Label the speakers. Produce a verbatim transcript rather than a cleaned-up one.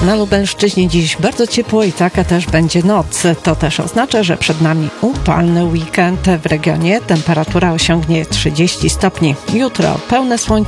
Speaker 1: Na Lubelszczyźnie dziś bardzo ciepło i taka też będzie noc. To też oznacza, że przed nami upalny weekend. W regionie temperatura osiągnie trzydzieści stopni. Jutro pełne słońce.